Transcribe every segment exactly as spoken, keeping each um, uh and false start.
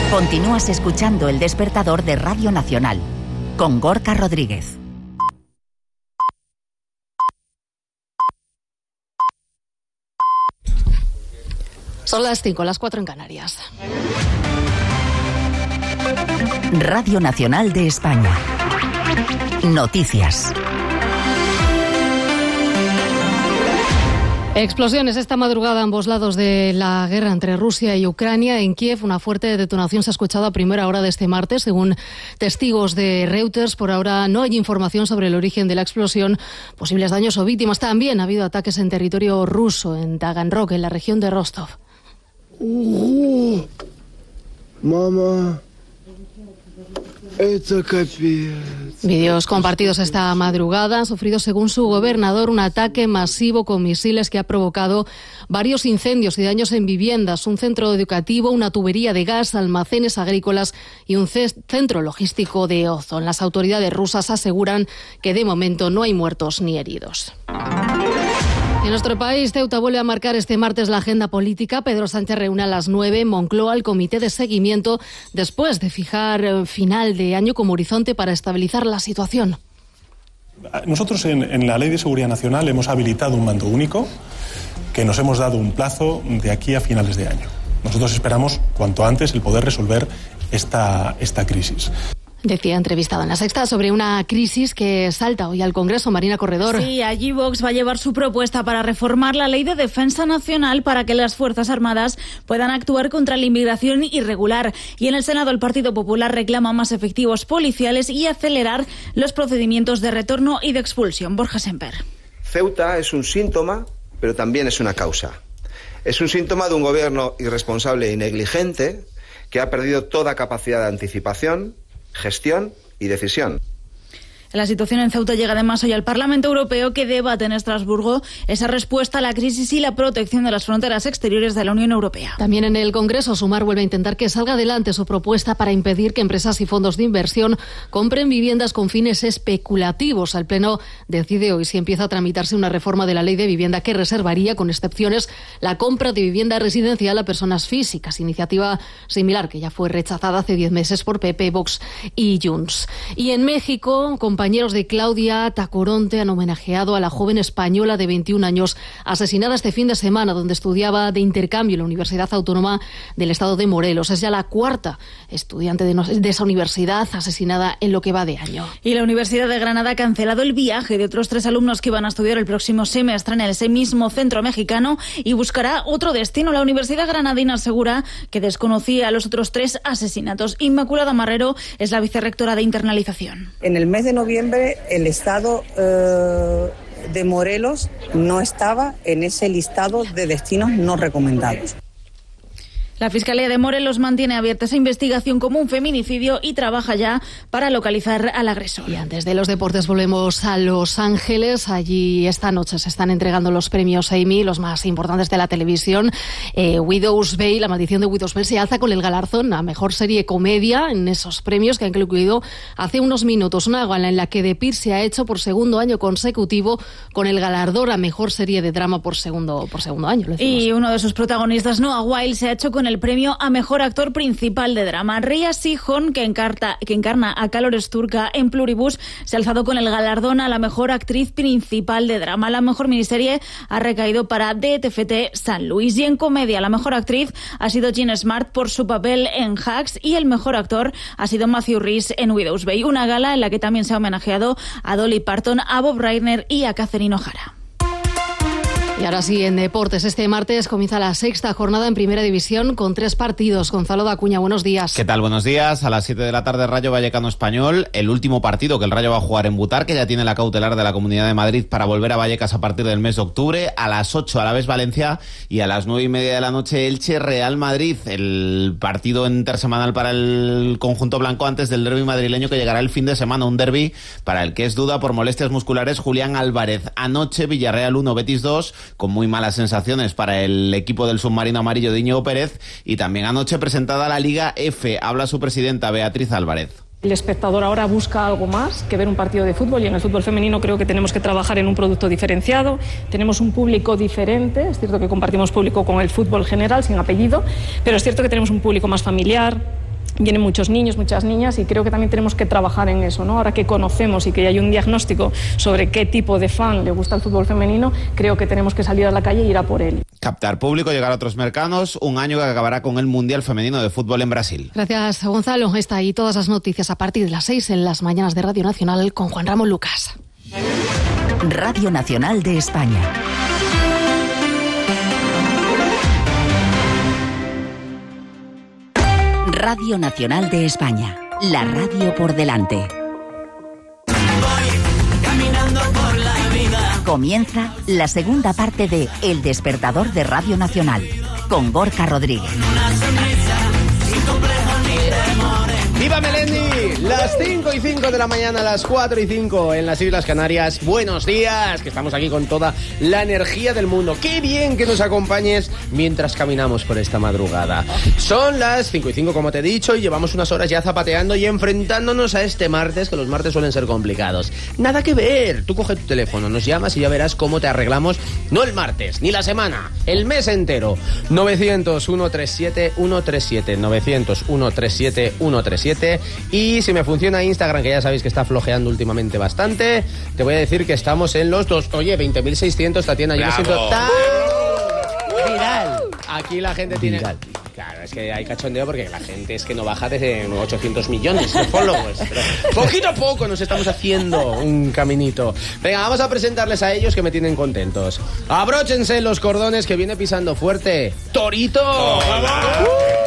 Continúas escuchando El Despertador de Radio Nacional, con Gorka Rodríguez. Son las cinco, las cuatro en Canarias. Radio Nacional de España. Noticias. Explosiones esta madrugada a ambos lados de la guerra entre Rusia y Ucrania. En Kiev, una fuerte detonación se ha escuchado a primera hora de este martes, según testigos de Reuters. Por ahora no hay información sobre el origen de la explosión, posibles daños o víctimas. También ha habido ataques en territorio ruso, en Taganrog, en la región de Rostov. Uh, mamá, это капец. Vídeos compartidos esta madrugada han sufrido, según su gobernador, un ataque masivo con misiles que ha provocado varios incendios y daños en viviendas, un centro educativo, una tubería de gas, almacenes agrícolas y un centro logístico de Ozón. Las autoridades rusas aseguran que de momento no hay muertos ni heridos. En nuestro país, Ceuta vuelve a marcar este martes la agenda política. Pedro Sánchez reúne a las nueve en Moncloa el comité de seguimiento después de fijar final de año como horizonte para estabilizar la situación. Nosotros en, en la Ley de Seguridad Nacional hemos habilitado un mando único que nos hemos dado un plazo de aquí a finales de año. Nosotros esperamos cuanto antes el poder resolver esta, esta crisis. Decía entrevistado en La Sexta sobre una crisis que salta hoy al Congreso. Marina Corredor. Sí, allí Vox va a llevar su propuesta para reformar la Ley de Defensa Nacional para que las Fuerzas Armadas puedan actuar contra la inmigración irregular. Y en el Senado el Partido Popular reclama más efectivos policiales y acelerar los procedimientos de retorno y de expulsión. Borja Semper. Ceuta es un síntoma, pero también es una causa. Es un síntoma de un gobierno irresponsable y negligente que ha perdido toda capacidad de anticipación, gestión y decisión. La situación en Ceuta llega además hoy al Parlamento Europeo, que debate en Estrasburgo esa respuesta a la crisis y la protección de las fronteras exteriores de la Unión Europea. También en el Congreso, Sumar vuelve a intentar que salga adelante su propuesta para impedir que empresas y fondos de inversión compren viviendas con fines especulativos. El Pleno decide hoy si empieza a tramitarse una reforma de la Ley de Vivienda que reservaría, con excepciones, la compra de vivienda residencial a personas físicas. Iniciativa similar que ya fue rechazada hace diez meses por P P, Vox y Junts. Y en México, con compañeros de Claudia Tacoronte han homenajeado a la joven española de veintiún años asesinada este fin de semana, donde estudiaba de intercambio en la Universidad Autónoma del Estado de Morelos. Es ya la cuarta estudiante de, no, de esa universidad asesinada en lo que va de año. Y la Universidad de Granada ha cancelado el viaje de otros tres alumnos que iban a estudiar el próximo semestre en ese mismo centro mexicano y buscará otro destino. La Universidad granadina asegura que desconocía a los otros tres asesinatos. Inmaculada Marrero es la vicerrectora de internalización. En el mes de noviembre el estado eh, de Morelos no estaba en ese listado de destinos no recomendados. La Fiscalía de Morelos mantiene abierta esa investigación como un feminicidio y trabaja ya para localizar al agresor. Y antes de los deportes volvemos a Los Ángeles. Allí esta noche se están entregando los premios Emmy, los más importantes de la televisión. Eh, Widow's Bay, La Maldición de Widow's Bay, se alza con el galardón a mejor serie comedia en esos premios que han concluido hace unos minutos. Una gala en la que The Pitt se ha hecho por segundo año consecutivo con el galardón a mejor serie de drama por segundo, por segundo año. Y uno de sus protagonistas, Noah Wyle, se ha hecho con el premio a mejor actor principal de drama. Rhea Seehorn, que, encarta, que encarna a Calor Sturka en Pluribus, se ha alzado con el galardón a la mejor actriz principal de drama. La mejor miniserie ha recaído para D T F T San Luis. Y en comedia, la mejor actriz ha sido Jean Smart por su papel en Hacks y el mejor actor ha sido Matthew Rhys en Widow's Bay. Una gala en la que también se ha homenajeado a Dolly Parton, a Bob Reiner y a Catherine O'Hara. Y ahora sí, en deportes, este martes comienza la sexta jornada en Primera División con tres partidos. Gonzalo Dacuña, buenos días. ¿Qué tal? Buenos días. A las siete de la tarde, Rayo Vallecano Español, el último partido que el Rayo va a jugar en Butar, que ya tiene la cautelar de la Comunidad de Madrid para volver a Vallecas a partir del mes de octubre. A las ocho, Alavés Valencia, y a las nueve y media de la noche, Elche Real Madrid. El partido intersemanal para el conjunto blanco antes del derbi madrileño que llegará el fin de semana. Un derbi para el que es duda por molestias musculares Julián Álvarez. Anoche, Villarreal uno, Betis dos, con muy malas sensaciones para el equipo del submarino amarillo de Íñigo Pérez. Y también anoche presentada la Liga F. Habla su presidenta, Beatriz Álvarez. El espectador ahora busca algo más que ver un partido de fútbol, y en el fútbol femenino creo que tenemos que trabajar en un producto diferenciado. Tenemos un público diferente, es cierto que compartimos público con el fútbol general sin apellido, pero es cierto que tenemos un público más familiar, vienen muchos niños, muchas niñas, y creo que también tenemos que trabajar en eso, ¿no? Ahora que conocemos y que hay un diagnóstico sobre qué tipo de fan le gusta el fútbol femenino, creo que tenemos que salir a la calle e ir a por él. Captar público, llegar a otros mercados, un año que acabará con el Mundial Femenino de Fútbol en Brasil. Gracias, Gonzalo. Está ahí todas las noticias a partir de las seis en las mañanas de Radio Nacional con Juan Ramón Lucas. Radio Nacional de España. Radio Nacional de España. La radio por delante. Comienza la segunda parte de El Despertador de Radio Nacional con Gorka Rodríguez. ¡Viva Melendi! Las cinco y cinco de la mañana, las cuatro y cinco en las Islas Canarias. Buenos días, que estamos aquí con toda la energía del mundo. ¡Qué bien que nos acompañes mientras caminamos por esta madrugada! Son las cinco y cinco, como te he dicho, y llevamos unas horas ya zapateando y enfrentándonos a este martes, que los martes suelen ser complicados. Nada que ver, tú coge tu teléfono, nos llamas y ya verás cómo te arreglamos, no el martes, ni la semana, el mes entero. novecientos, ciento treinta y siete, ciento treinta y siete, novecientos, ciento treinta y siete, ciento treinta y siete. Y si me funciona Instagram, que ya sabéis que está flojeando últimamente bastante, te voy a decir que estamos en los dos. Oye, veinte mil seiscientos, Tatiana, yo me siento tan viral. Aquí la gente tiene... Viral. Claro, es que hay cachondeo porque la gente es que no baja desde ochocientos millones de followers. Pero poquito a poco nos estamos haciendo un caminito. Venga, vamos a presentarles a ellos que me tienen contentos. Abróchense los cordones que viene pisando fuerte. ¡Torito! ¡Hola!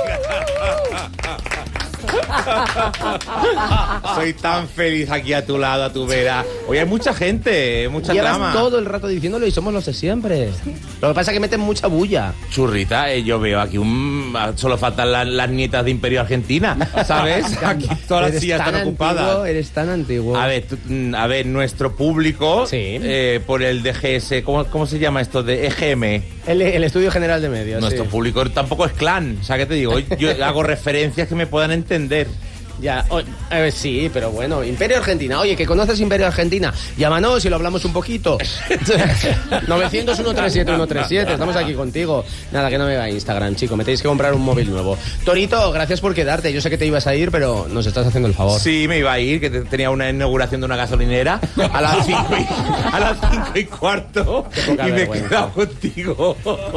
Soy tan feliz aquí a tu lado, a tu vera. Hoy hay mucha gente, mucha Llevas trama. todo el rato diciéndolo y somos los de siempre. Lo que pasa es que meten mucha bulla. Churrita, eh, yo veo aquí un... Solo faltan la, las nietas de Imperio Argentina, ¿sabes? Aquí todas las sillas están ocupadas. Antiguo, eres tan antiguo. A ver, tú, a ver, nuestro público, sí. eh, por el D G S, ¿cómo, ¿cómo se llama esto? De E G M. El, el Estudio General de Medios. Nuestro sí. público tampoco es clan, o sea, ¿qué te digo? Yo hago referencias que me puedan entender. Ya, o, eh, sí, pero bueno, Imperio Argentina. Oye, ¿que conoces Imperio Argentina? Llámanos y lo hablamos un poquito. novecientos, ciento treinta y siete, ciento treinta y siete. Estamos aquí contigo. Nada, que no me va a Instagram, chico. Me tenéis que comprar un móvil nuevo. Torito, gracias por quedarte. Yo sé que te ibas a ir, pero nos estás haciendo el favor. Sí, me iba a ir, que tenía una inauguración de una gasolinera a las cinco y, a las cinco y cuarto. Y me he quedado contigo.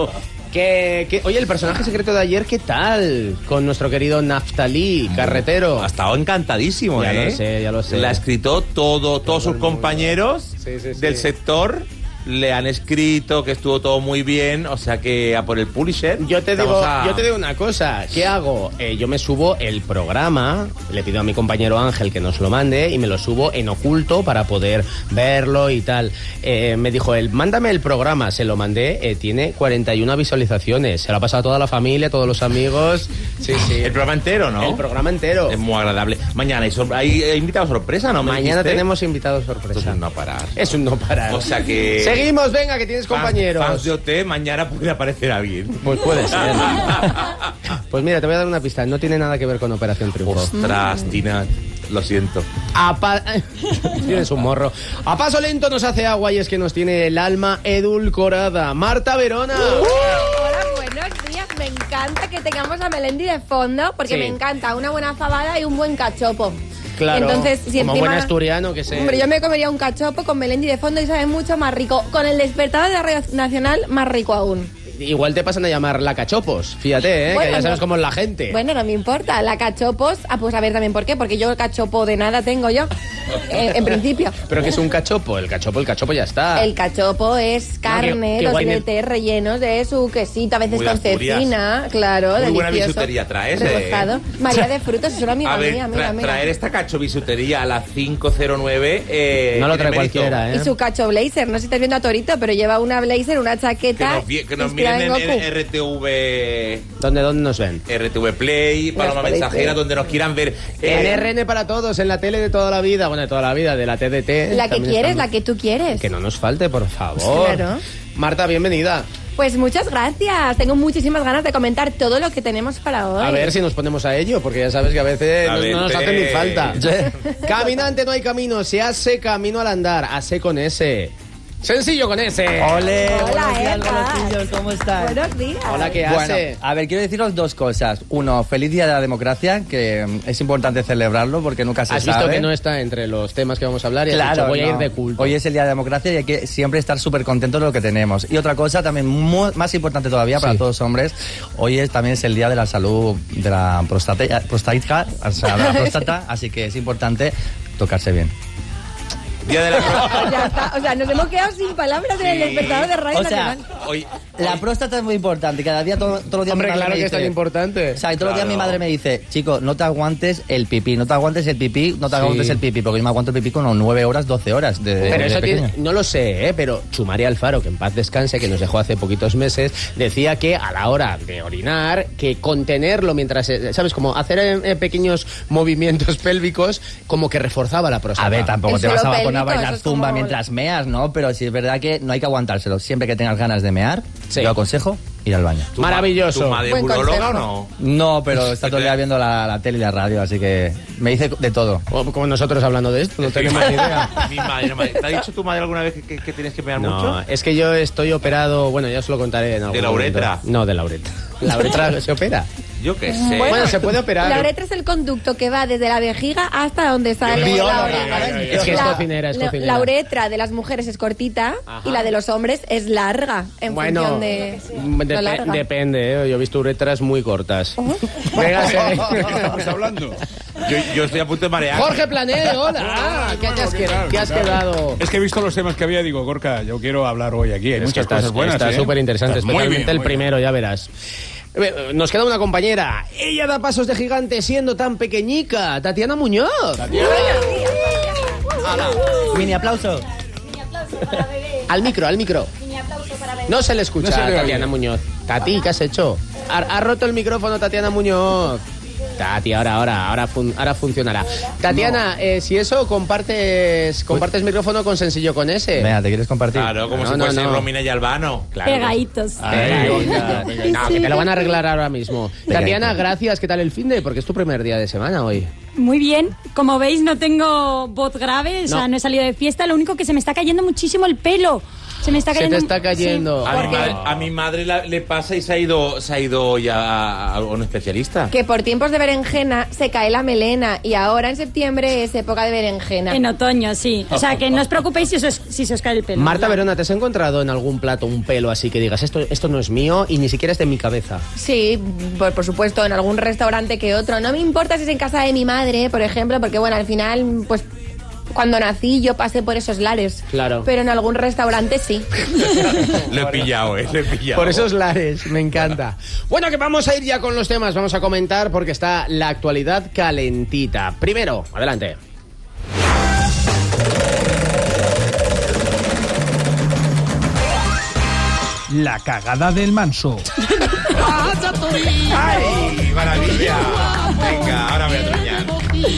Que, que, oye, el personaje secreto de ayer, ¿qué tal? Con nuestro querido Naftalí, carretero. Ha estado encantadísimo, ya ¿eh? Ya lo sé, ya lo sé. Le ha escrito todo, todos sus compañeros sí, sí, sí. del sector. Le han escrito que estuvo todo muy bien, o sea que a por el publisher. Yo te digo, a... yo te digo una cosa, ¿qué hago? Eh, yo me subo el programa, le pido a mi compañero Ángel que nos lo mande y me lo subo en oculto para poder verlo y tal. Eh, me dijo él, mándame el programa, se lo mandé, eh, tiene cuarenta y una visualizaciones, se lo ha pasado a toda la familia, a todos los amigos. Sí, sí. El programa entero, ¿no? El programa entero. Es muy agradable. Mañana hay, sor- hay invitado sorpresa, ¿no? Mañana tenemos invitado sorpresa. Es un no parar. Es un no parar. O sea que... Seguimos, venga, que tienes compañeros. Fans de O T, mañana puede aparecer alguien. Pues puede ser. Pues mira, te voy a dar una pista. No tiene nada que ver con Operación Triunfo. Ostras, Tina, lo siento. A pa... Tienes un morro. A paso lento nos hace agua y es que nos tiene el alma edulcorada. Marta Verona. Uh, hola, buenos días. Me encanta que tengamos a Melendi de fondo porque Sí. me encanta una buena fabada y un buen cachopo. Claro, Entonces, si como encima... buen asturiano que se... Hombre, yo me comería un cachopo con Melendi de fondo y sabe mucho más rico. Con el despertador de la Radio Nacional, más rico aún. Igual te pasan a llamar la cachopos, fíjate, ¿eh? Bueno, que ya sabes no. cómo es la gente. Bueno, no me importa. La cachopos... Ah, pues a ver también por qué. Porque yo el cachopo de nada tengo yo. En, en principio. ¿Pero qué es un cachopo? El cachopo, el cachopo ya está. El cachopo es carne, que- que los guay me- filetes rellenos de su quesito, a veces Muy con Asturias. cecina, claro, Muy buena delicioso. bisutería traes, eh. Rebozado. María de frutos, es una amiga A ver, mía, mira, tra- mira. traer esta cacho bisutería a las cinco cero nueve... Eh, No lo tiene trae mérito. cualquiera, ¿eh? Y su cacho blazer, no sé si estás viendo a Torito, pero lleva una blazer, una Que chaqueta nos, vi- que nos inspirada miren en, en Goku. en R T V... ¿Dónde, ¿Dónde nos ven? R T V Play, Paloma podéis Mensajera, ver. donde nos quieran ver. En Eh, R N para todos, en la tele de toda la vida. Bueno, de toda la vida, de la T D T. La que También quieres, estamos. la que tú quieres. Que no nos falte, por favor. Claro. Marta, bienvenida. Pues muchas gracias. Tengo muchísimas ganas de comentar todo lo que tenemos para hoy. A ver si nos ponemos a ello, porque ya sabes que a veces A no, ver, no nos te- hace ni falta. Caminante no hay camino, se hace camino al andar. Hace con ese. Sencillo con ese. Ole, Hola, buenos días, Eva. golosillos, ¿cómo estás? Buenos días. Hola, ¿qué Bueno, hace? a ver, quiero deciros dos cosas. Uno, feliz día de la democracia, que mm, es importante celebrarlo porque nunca se Has sabe. visto que no está entre los temas que vamos a hablar y has Claro, dicho, voy a no. ir de culto. Hoy es el día de la democracia y hay que siempre estar súper contentos de lo que tenemos. Y otra cosa también mu- más importante todavía para Sí. todos los hombres, hoy es, también es el día de la salud de la prostate- prostática, o sea, de la próstata, así que es importante tocarse bien. Día de la Ya está. O sea, nos hemos quedado sin palabras en el despertador de Radio O sea, Nacional. Hoy, La próstata es muy importante. Cada día, todo, todos los días Hombre, mi madre claro me que es dice- tan importante. O sea, y todos los días Claro. mi madre me dice, chico, no te aguantes el pipí, no te aguantes el pipí, no te Sí. aguantes el pipí, porque yo me aguanto el pipí con unos nueve horas, doce horas de, Pero de eso pequeño. tiene, no lo sé, ¿eh? Pero Chumari Alfaro, que en paz descanse, que nos dejó hace poquitos meses, decía que a la hora de orinar, que contenerlo mientras, eh, ¿sabes? Como hacer eh, eh, pequeños movimientos pélvicos, como que reforzaba la próstata. A ver, tampoco El te vas a suelo poner a pélvico, bailar eso es zumba como- mientras meas, ¿no? Pero sí es verdad que no hay que aguantárselo. Siempre que tengas ganas de mear, Sí. yo aconsejo ir al baño. ¿tu ma- Maravilloso. ¿Tu madre es Buen urologa o consejo. no? No, pero está todo el día viendo la, la tele y la radio, así que me dice de todo. Como, como nosotros hablando de esto, no tenemos ni idea. Mi madre, mi madre. ¿Te ha dicho tu madre alguna vez que, que- que tienes que pegar No, mucho? es que yo estoy operado, bueno, ya os lo contaré en algún ¿De la uretra? momento. No, de la uretra. La uretra se opera. Yo qué sé. Bueno, se puede operar. La uretra es el conducto que va desde la vejiga hasta donde sale Bióloga, la ay, ay, Es que es La- cocinera, es la- cocinera. La uretra de las mujeres es cortita y la de los hombres es larga, en Bueno, función de depe- lo larga. depende, ¿eh? Yo he visto uretras muy cortas. Venga, sí. Estamos hablando. Yo, yo estoy a punto de marear. Jorge Plané, hola. Ah, ¿Qué te has, ¿qué tal? qué has ¿Qué tal? quedado? Es que he visto los temas que había, digo, Gorka, yo quiero hablar hoy aquí. Hay Es que muchas estás- cosas buenas. Está ¿eh? súper interesante, Estás muy especialmente bien, el muy bien. primero, ya verás. Eh, Nos queda una compañera. Ella da pasos de gigante siendo tan pequeñica. Tatiana Muñoz. Mini aplauso. Al micro, al micro. No se le escucha No se le a oye. Tatiana Muñoz. Tati, ¿qué has hecho? Ha, ha roto el micrófono Tatiana Muñoz. Tati, ahora, ahora, ahora, fun- ahora funcionará. Tatiana, eh, si eso, compartes compartes micrófono con Sencillo con ese. Venga, ¿te quieres compartir? Claro, como No, si no, fuese no. Romina y Albano. Claro. Pegaditos. Ay, venga, venga. No, que te lo van a arreglar ahora mismo. Venga, Tatiana, venga. gracias. ¿Qué tal el fin de? Porque es tu primer día de semana hoy. Muy bien. Como veis, no tengo voz grave, o sea, No. no he salido de fiesta. Lo único que se me está cayendo muchísimo el pelo. Se me está Se te cayendo. está cayendo. Sí, A mi, porque- madre, a mi madre la- le pasa y se ha ido, se ha ido ya a, a un especialista. Que por tiempos de berenjena se cae la melena y ahora en septiembre es época de berenjena. En otoño, sí. O sea, que no os preocupéis si, os, si se os cae el pelo. Marta Ya. Verona, ¿te has encontrado en algún plato un pelo así que digas, esto, esto no es mío y ni siquiera es de mi cabeza? Sí, por, por supuesto, en algún restaurante que otro. No me importa si es en casa de mi madre, por ejemplo, porque bueno, al final, pues cuando nací yo pasé por esos lares. Claro. Pero en algún restaurante sí. Lo he pillado, eh, lo he pillado. Por esos lares, me encanta. Bueno, que vamos a ir ya con los temas, vamos a comentar porque está la actualidad calentita. Primero, adelante. La cagada del manso. ¡Ay, maravilla! Venga, ahora voy a troñar.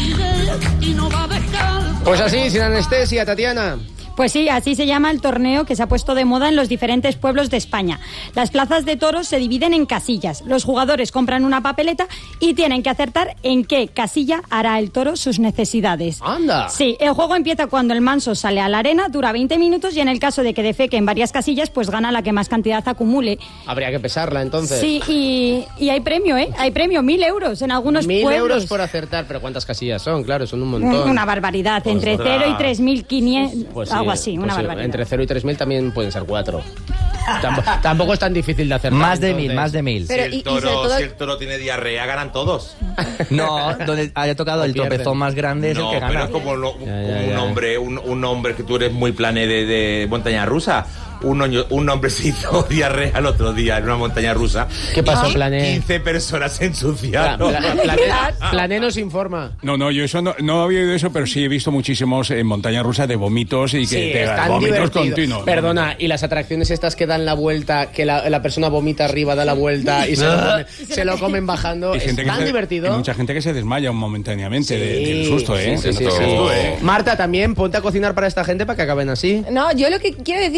Pues así, sin anestesia, Tatiana. Pues sí, así se llama el torneo que se ha puesto de moda en los diferentes pueblos de España. Las plazas de toros se dividen en casillas. Los jugadores compran una papeleta y tienen que acertar en qué casilla hará el toro sus necesidades. ¡Anda! Sí, el juego empieza cuando el manso sale a la arena, dura veinte minutos y en el caso de que defeque en varias casillas, pues gana la que más cantidad acumule. Habría que pesarla entonces. Sí, y, y hay premio, ¿eh? Hay premio, mil euros en algunos Mil pueblos. euros por acertar, pero ¿cuántas casillas son? Claro, son un montón. Una barbaridad, entre Ostras. cero y tres mil quinientos, Pues sí, algo así, pues una sí, barbaridad. Entre cero y tres mil también pueden ser cuatro. Tampoco, tampoco es tan difícil de acertar. Más de entonces. mil, más de mil. Pero, si, y- el y sobre toro, todo- si el toro tiene diarrea, ganan todos. No, donde haya tocado el pierden. tropezón más grande es No, el que pero gana. es como, lo- Ya, ya, como un ya. hombre, un, un hombre que tú eres muy plané de, de montaña rusa. Un, oño- un hombre se hizo diarrea el otro día en una montaña rusa. ¿Qué pasó, Y Plané? quince personas se Pla- ensuciaron. Pla- Plané, Plané nos informa. No, no, yo eso no, no había oído eso, pero sí he visto muchísimos en montaña rusa de vómitos y que Sí, te es tan vómitos divertido. continuos. Perdona, y las atracciones estas que dan la vuelta, que la, la persona vomita arriba, da la vuelta y se lo, come- se lo comen bajando, Hay es gente que tan se- divertido. hay mucha gente que se desmaya momentáneamente Sí, de- del susto, ¿eh? sí, sí, sí, Del sí. susto, ¿eh? Marta, también ponte a cocinar para esta gente para que acaben así. No, yo lo que quiero decir es que me gusta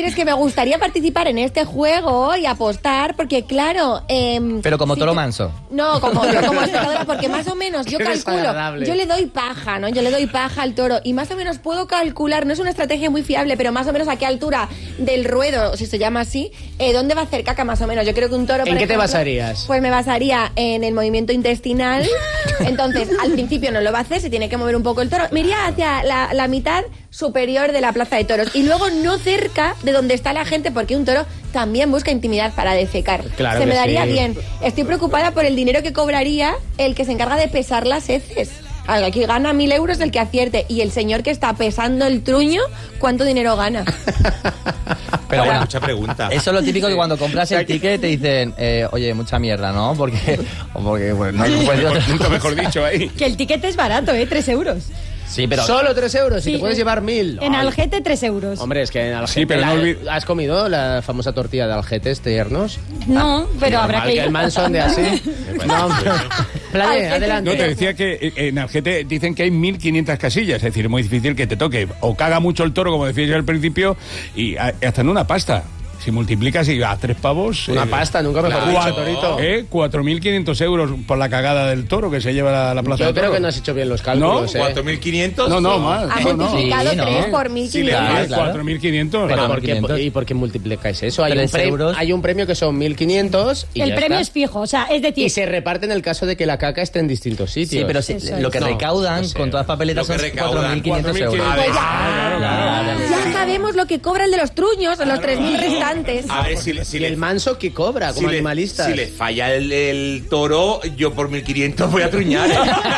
gustaría participar en este juego y apostar, porque claro... Eh, Pero como si toro te... manso. No, como, como espectadora, porque más o menos yo Qué calculo, desagradable. yo le doy paja, ¿no? Yo le doy paja al toro y más o menos puedo calcular, no es una estrategia muy fiable, pero más o menos a qué altura del ruedo, si se llama así, eh, dónde va a hacer caca más o menos. Yo creo que un toro, ¿En por qué te ejemplo, basarías? Pues me basaría en el movimiento intestinal. Entonces, al principio no lo va a hacer, se tiene que mover un poco el toro. Me iría hacia la, la mitad superior de la plaza de toros y luego no cerca de donde está la gente, porque un toro también busca intimidad para defecar. Claro se me que daría sí. bien. Estoy preocupada por el dinero que cobraría el que se encarga de pesar las heces. Aquí gana mil euros el que acierte, y el señor que está pesando el truño, ¿cuánto dinero gana? Pero bueno, mucha pregunta. Eso es lo típico que cuando compras el ticket te dicen, eh, oye, mucha mierda, ¿no? Porque, porque pues, no hay pues, Nunca mejor dicho ahí. Que el ticket es barato, ¿eh? Tres euros. Sí, pero... Solo tres euros y Sí, te puedes eh, llevar mil. En Ay. Algete, tres euros. Hombre, es que en Algete... Sí, pero no la- olvid- ¿Has comido la famosa tortilla de Algetes tiernos? No, pero habrá Normal que que ir. el Manson de así. No, Playe, Algete. adelante. No, te decía que eh, en Algete dicen que hay mil quinientas casillas, es decir, es muy difícil que te toque. O caga mucho el toro, como decías yo al principio, y a- hasta en una pasta. Si multiplicas y a tres pavos... Una eh, pasta, nunca mejor Claro. dicho, Torito. ¿Eh? cuatro mil quinientos euros por la cagada del toro que se lleva la, la plaza Yo del creo toro. que no has hecho bien los cálculos, ¿eh? ¿cuatro mil quinientos? No, no, más. Ha no, no. multiplicado Sí, ¿no? tres por mil Sí, le quinientos. das. claro. cuatro mil quinientos. Pero Claro, ¿por qué, quinientos. ¿y por qué multiplicáis eso? Hay un, Tres pre- euros. hay un premio que son mil quinientos y El ya premio está. es fijo, o sea, es decir... Y se reparte en el caso de que la caca esté en distintos sitios. Sí, pero si- Eso es. lo que No, recaudan no sé. con todas las papeletas Lo que son recaudan, cuatro mil quinientos euros. cuatro mil quinientos. Pues ya, Ah, claro, claro. ya sabemos lo que cobra el de los truños, los tres mil restantes. A ver, si, le- si Y le- el manso que cobra si como le- animalista. Si le falla el, el toro, yo por mil quinientos voy a truñar. ¿eh?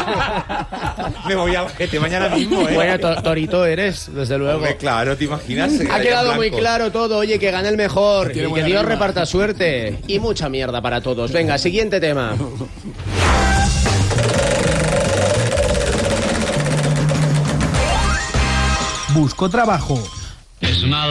Me voy al Algete mañana mismo, ¿eh? Bueno, to- torito eres, desde luego. Hombre, claro, ¿te imaginas? Ha quedado muy Blanco. claro todo, oye, que gane el mejor y Tiene que buena Dios rima. reparta suerte. Y mucha mierda para todos. Venga, siguiente tema. Busco trabajo. Es una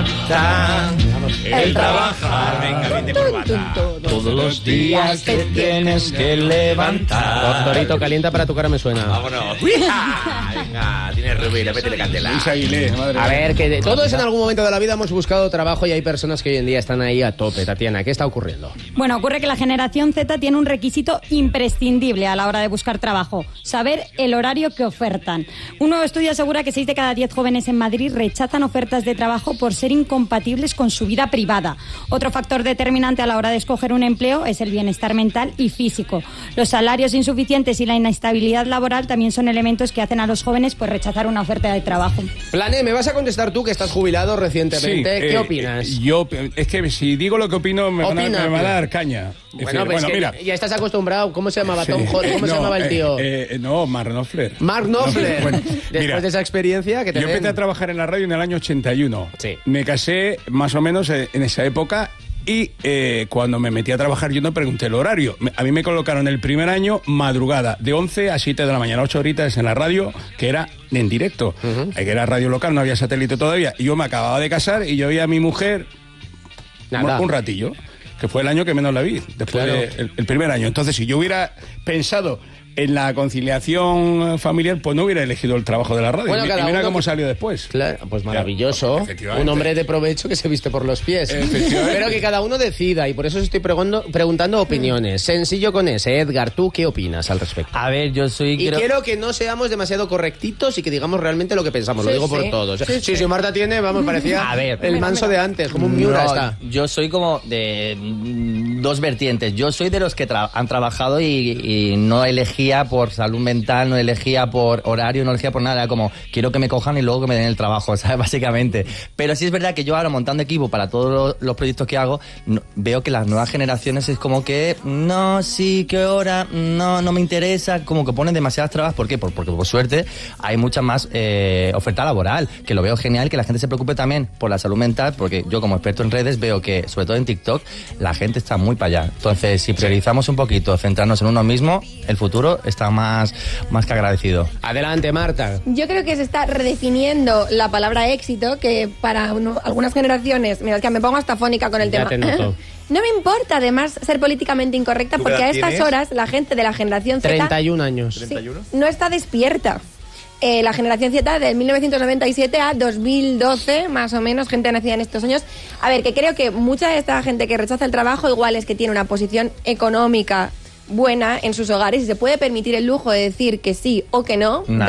lata el trabajar. Venga, vente por bata. Todos los días te tienes que levantar. Torito, calienta para tu cara me suena. Vámonos. ¡Uija! Venga, tienes rubira, métele candela. Luis Aguilé, madre A mía. ver, que de- todos en algún momento de la vida hemos buscado trabajo y hay personas que hoy en día están ahí a tope. Tatiana, ¿qué está ocurriendo? Bueno, ocurre que la generación Z tiene un requisito imprescindible a la hora de buscar trabajo: saber el horario que ofertan. Un nuevo estudio asegura que seis de cada diez jóvenes en Madrid rechazan ofertas de trabajo por ser incompatibles con su vida privada. Otro factor determinante a la hora de escoger un empleo es el bienestar mental y físico. Los salarios insuficientes y la inestabilidad laboral también son elementos que hacen a los jóvenes pues rechazar una oferta de trabajo. Plané, ¿me vas a contestar tú que estás jubilado recientemente? Sí, ¿Qué eh, opinas? Yo, es que si digo lo que opino, me van a, Opina, me van a tío. dar caña. Es Bueno, decir, pues bueno, que mira. ya estás acostumbrado. ¿Cómo se llamaba? Sí. Tom Holland. ¿Cómo se No, llamaba el eh, tío? eh, no, Mark Knopfler. Mark Knopfler. Bueno, Después mira, de esa experiencia que te yo den. empecé a trabajar en la radio en el año ochenta y uno. Sí. Me casé más o menos eh, en esa época y eh, cuando me metí a trabajar yo no pregunté el horario. Me- A mí me colocaron el primer año madrugada, de once a siete de la mañana, ocho horitas en la radio, que era en directo. Eh, que era radio local, no había satélite todavía. Y yo me acababa de casar y yo vi a mi mujer Nada. un, un ratillo, que fue el año que menos la vi, después Claro. del el primer año. Entonces, si yo hubiera pensado en la conciliación familiar, pues no hubiera elegido el trabajo de la radio. Bueno, y, cada y mira uno cómo que- salió después. Claro, pues maravilloso. Efectivamente. Un hombre de provecho que se viste por los pies. Efectivamente. Pero que cada uno decida y por eso os estoy preguntando, preguntando opiniones. Sencillo con ese. Edgar, ¿tú qué opinas al respecto? A ver, yo soy... Y creo- quiero que no seamos demasiado correctitos y que digamos realmente lo que pensamos. lo Sí, digo por sí. todos. Sí, Sí, sí. si Marta tiene, vamos, parecía A ver. el manso de antes, como un Miura No, está. Yo soy como de mm, dos vertientes. Yo soy de los que tra- han trabajado y, y no elegía por salud mental, no elegía por horario, no elegía por nada. Era como, quiero que me cojan y luego que me den el trabajo, ¿sabes? Básicamente. Pero sí es verdad que yo ahora montando equipo para todos los, los proyectos que hago, no- veo que las nuevas generaciones es como que, no, sí, qué hora, no, no me interesa, como que ponen demasiadas trabas. ¿Por qué? Por- porque por suerte hay mucha más eh, oferta laboral, que lo veo genial, que la gente se preocupe también por la salud mental, porque yo como experto en redes veo que, sobre todo en TikTok, la gente está muy para allá. Entonces, si priorizamos un poquito, centrarnos en uno mismo, el futuro está más, más que agradecido. Adelante, Marta. Yo creo que se está redefiniendo la palabra éxito, que para uno- algunas generaciones, mira, es que me pongo hasta fónica con el Ya tema. te noto. No me importa, además, ser políticamente incorrecta, ¿Tú qué porque a edad estas tienes? horas la gente de la generación Z treinta y un años. sí, no está despierta. eh, la generación Z de mil novecientos noventa y siete a dos mil doce, más o menos, gente nacida en estos años. A ver, que creo que mucha de esta gente que rechaza el trabajo igual es que tiene una posición económica buena en sus hogares y se puede permitir el lujo de decir que sí o que no. Nah.